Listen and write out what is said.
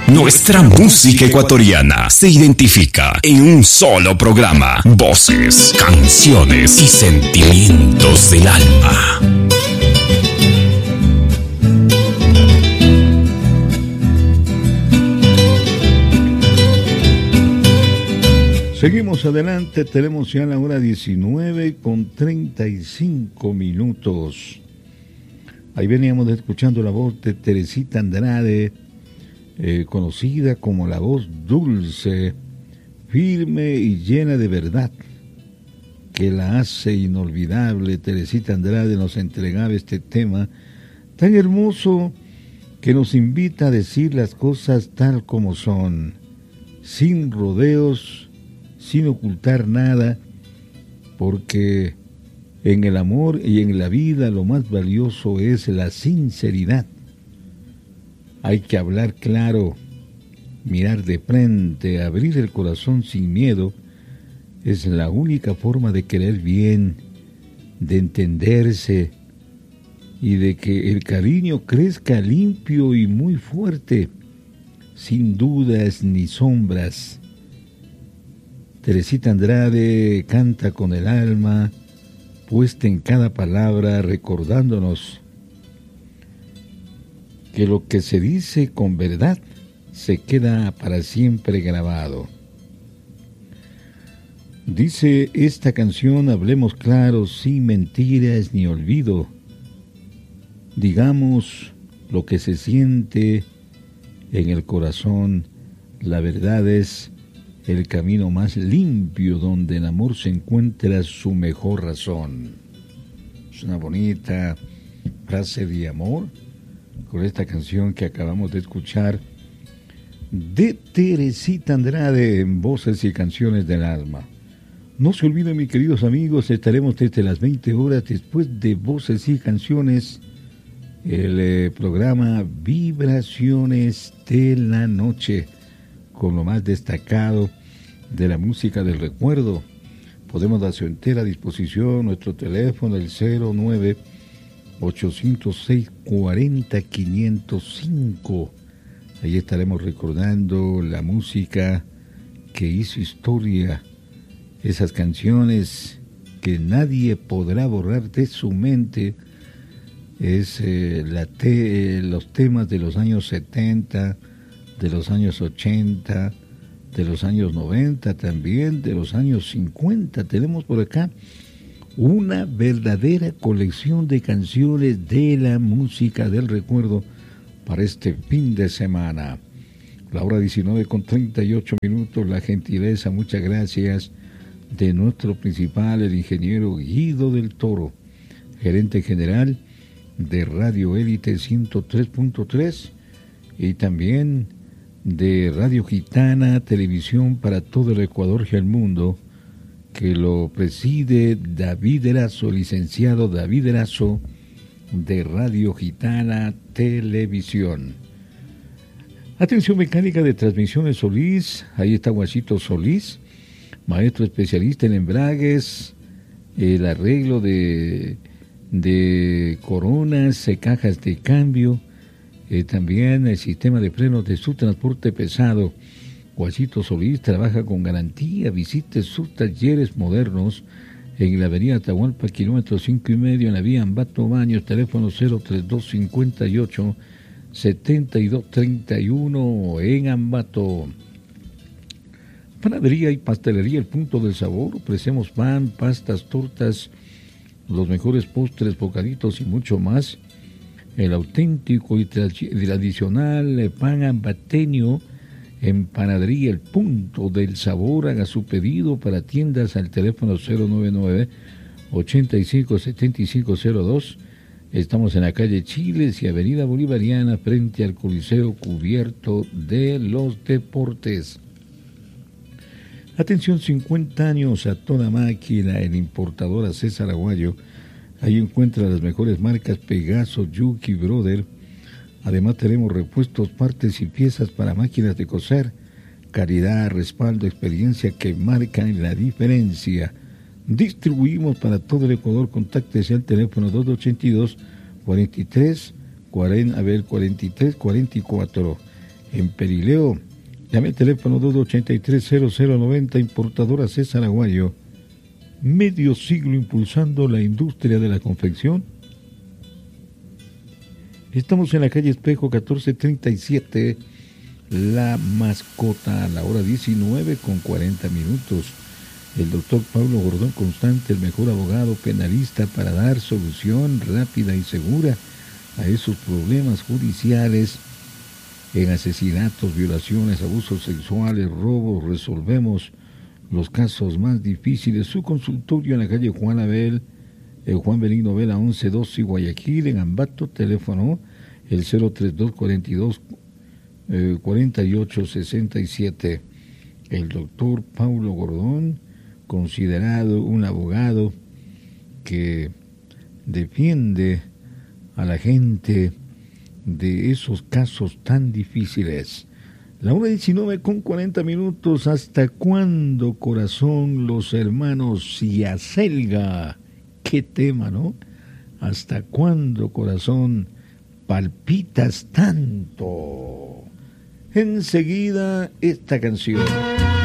Nuestra música ecuatoriana se identifica en un solo programa. Voces, canciones y sentimientos del alma. Seguimos adelante, tenemos ya la hora 19:35. Ahí veníamos escuchando la voz de Teresita Andrade, conocida como la voz dulce, firme y llena de verdad, que la hace inolvidable. Teresita Andrade nos entregaba este tema tan hermoso que nos invita a decir las cosas tal como son, sin rodeos, sin ocultar nada, porque en el amor y en la vida lo más valioso es la sinceridad. Hay que hablar claro, mirar de frente, abrir el corazón sin miedo. Es la única forma de querer bien, de entenderse y de que el cariño crezca limpio y muy fuerte, sin dudas ni sombras. Teresita Andrade canta con el alma puesta en cada palabra, recordándonos que lo que se dice con verdad se queda para siempre grabado. Dice esta canción: hablemos claro, sin mentiras ni olvido. Digamos lo que se siente en el corazón. La verdad es el camino más limpio donde el amor se encuentra su mejor razón. Es una bonita frase de amor con esta canción que acabamos de escuchar de Teresita Andrade en Voces y Canciones del Alma. No se olviden, mis queridos amigos, estaremos desde las 20 horas después de Voces y Canciones, el programa Vibraciones de la Noche, con lo más destacado de la música del recuerdo. Podemos dar su entera disposición nuestro teléfono, el 09-806-40-505. Ahí estaremos recordando la música que hizo historia, esas canciones que nadie podrá borrar de su mente. Es los temas de los años 70, de los años 80, de los años 90, también de los años 50. Tenemos por acá una verdadera colección de canciones de la música del recuerdo para este fin de semana. La hora 19:38, la gentileza, muchas gracias de nuestro principal, el ingeniero Guido del Toro, gerente general de Radio Élite 103.3 y también de Radio Gitana, televisión para todo el Ecuador y el mundo, que lo preside David Erazo, licenciado David Erazo, de Radio Gitana Televisión. Atención mecánica de transmisiones Solís, ahí está Guachito Solís, maestro especialista en embragues, el arreglo de coronas, cajas de cambio, también el sistema de frenos de su transporte pesado. Guachito Solís trabaja con garantía. Visite sus talleres modernos en la avenida Atahualpa, kilómetro 5,5, en la vía Ambato Baños, teléfono 032-58-7231 en Ambato. Panadería y pastelería El Punto del Sabor. Ofrecemos pan, pastas, tortas, los mejores postres, bocaditos y mucho más. El auténtico y tradicional pan ambateño en Panadería El Punto del Sabor. Haga su pedido para tiendas al teléfono 099-857502. Estamos en la calle Chiles y avenida Bolivariana, frente al Coliseo Cubierto de los Deportes. Atención, 50 años a toda máquina en importadora César Aguayo. Ahí encuentra las mejores marcas Pegaso, Yuki, Brother. Además tenemos repuestos, partes y piezas para máquinas de coser. Calidad, respaldo, experiencia que marcan la diferencia. Distribuimos para todo el Ecuador. Contáctese al teléfono 282-4344. en Perileo. Llame al teléfono 283-0090, importadora César Aguayo. Medio siglo impulsando la industria de la confección. Estamos en la calle Espejo 1437, La Mascota, a la hora 19:40. El doctor Pablo Gordón Constante, el mejor abogado penalista para dar solución rápida y segura a esos problemas judiciales en asesinatos, violaciones, abusos sexuales, robos. Resolvemos los casos más difíciles. Su consultorio en la calle Juan Benigno Vela 1112 Guayaquil, en Ambato. Teléfono el 032-42-4867. El doctor Paulo Gordón, considerado un abogado que defiende a la gente de esos casos tan difíciles. La hora 19:40. ¿Hasta cuándo, corazón, los hermanos Yacelga? Qué tema, ¿no? ¿Hasta cuándo, corazón, palpitas tanto? Enseguida esta canción.